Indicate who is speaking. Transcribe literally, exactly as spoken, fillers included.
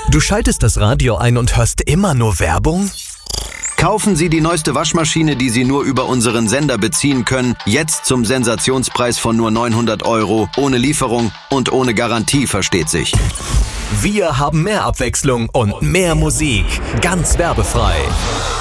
Speaker 1: Du schaltest das Radio ein und hörst immer nur Werbung?
Speaker 2: Kaufen Sie die neueste Waschmaschine, die Sie nur über unseren Sender beziehen können, jetzt zum Sensationspreis von nur neunhundert Euro, ohne Lieferung und ohne Garantie, versteht sich.
Speaker 1: Wir haben mehr Abwechslung und mehr Musik, ganz werbefrei.